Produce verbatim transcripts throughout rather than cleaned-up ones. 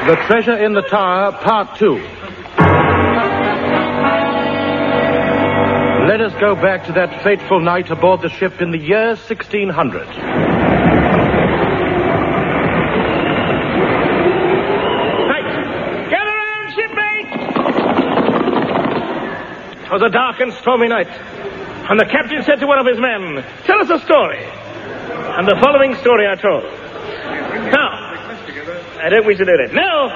The Treasure in the Tower, Part two. Let us go back to that fateful night aboard the ship in the year sixteen hundred. It was a dark and stormy night, and the captain said to one of his men, "Tell us a story." And the following story I told. Now, I don't wish to do that. Now,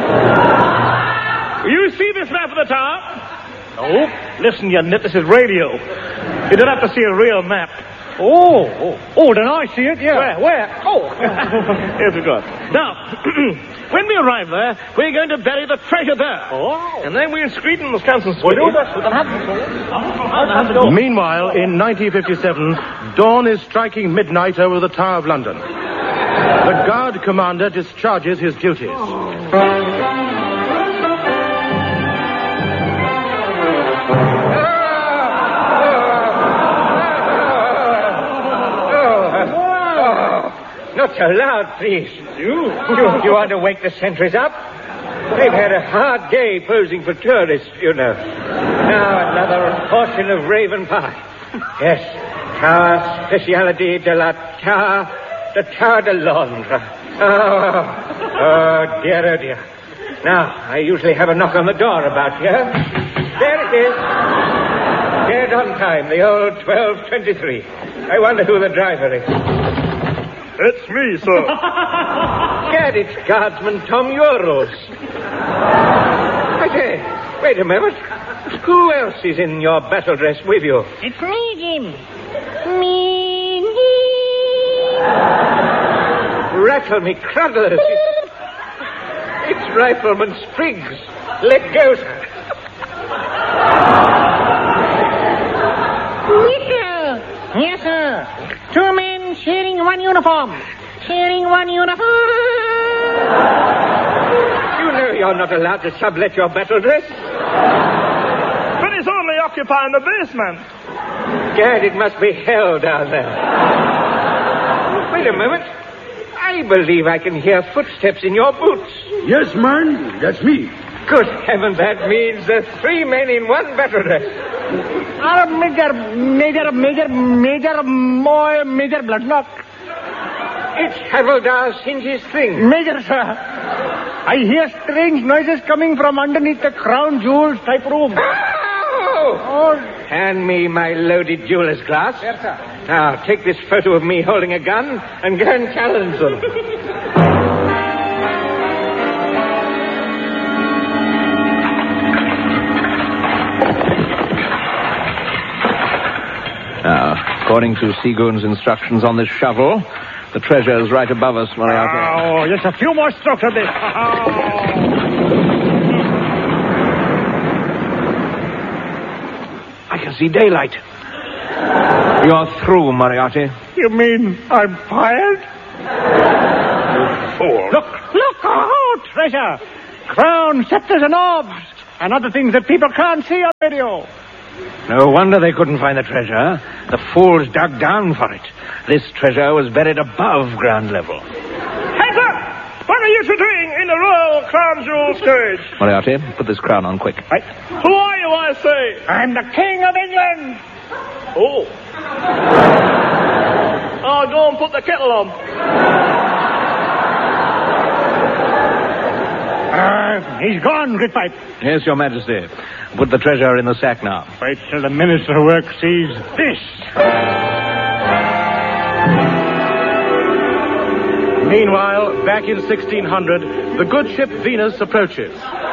you see this map of the tower? Oh, listen, you nit, this is radio. You don't have to see a real map. Oh, oh, oh, then I see it, yeah. Where, where? Oh, here's the God. Now, when we arrive there, we're going to bury the treasure there. Oh. And then we're in Screeton, Wisconsin. Meanwhile, in nineteen fifty-seven, dawn is striking midnight over the Tower of London. The guard commander discharges his duties. Not so loud, please. You? You, you want to wake the sentries up? They've had a hard day posing for tourists, you know. Now another portion of Raven Park. Yes, Tower Speciality de la Tower, the Tower de Londres. Oh, oh, dear, oh, dear. Now, I usually have a knock on the door about here. There it is. Dead on time, the old twelve twenty-three. I wonder who the driver is. It's me, sir. Gad, it's Guardsman Tom Euros. I say, wait a moment. Who else is in your battle dress with you? It's me, Jim. Me. Rattle me cruddlers. It's, it's Rifleman Spriggs. Let go, sir. Whistle. Yes, sir. Two men sharing one uniform. Sharing one uniform. You know you're not allowed to sublet your battle dress. But it's only occupying the basement. Gad, it must be hell down there. Wait a moment. I believe I can hear footsteps in your boots. Yes, man, that's me. Good heavens, that means there's three men in one battle dress. Ah, Major, Major, Major, Major, Moy, Major Bloodlock. It's Havildar Singh's thing. Major, sir. I hear strange noises coming from underneath the crown jewels type room. Oh! Oh. Hand me my loaded jeweler's glass. Yes, sir. Now, take this photo of me holding a gun and go and challenge them. Now, according to Seagoon's instructions on this shovel, the treasure is right above us, Moriarty. Oh, just a few more strokes of this. Oh. I can see daylight. You're through, Moriarty. You mean I'm fired? Fool. Look, look, oh, treasure. Crown, scepters, and orbs. And other things that people can't see on radio. No wonder they couldn't find the treasure. The fools dug down for it. This treasure was buried above ground level. Hands up! What are you two doing in the Royal Crown Jewel stage? Moriarty, put this crown on quick. Right. Who are you, I say? I'm the King of England. Oh. Oh, go and put the kettle on. Uh, he's gone, Gridpipe. Yes, Your Majesty. Put the treasure in the sack now. Wait till the Minister of Work sees this. Meanwhile, back in sixteen hundred, the good ship Venus approaches.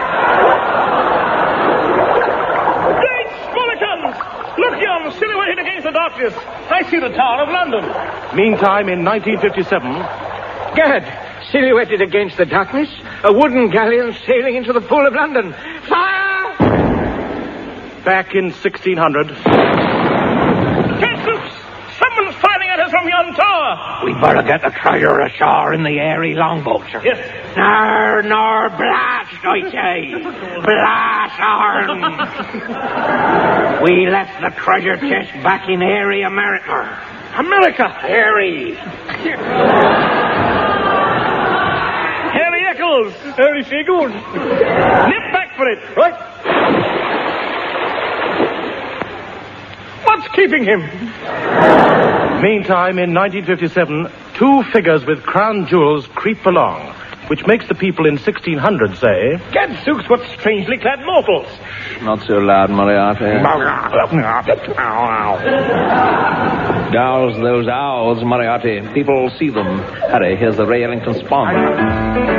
Great Spollikins! Look yon, silhouetted against the darkness. I see the Tower of London. Meantime, in nineteen fifty-seven... Gad, silhouetted against the darkness, a wooden galleon sailing into the pool of London. Fire! Back in sixteen hundred... Jesus! Someone's firing at us from yon tower. We better get the treasure ashore in the airy longboat, sir. Yes. Nar, nor, blast, I say. Blast, arm. We left the treasure chest back in airy America. America. Airy. Harry Eccles, goes. There she goes. Nip back for it. Right. What's keeping him? Meantime, in nineteen fifty-seven, two figures with crown jewels creep along, which makes the people in sixteen hundred say, Gadzooks, what strangely clad mortals. Not so loud, Moriarty. Douse those owls, Moriarty. People will see them. Hurry, here's the Ray Ellington Spawn.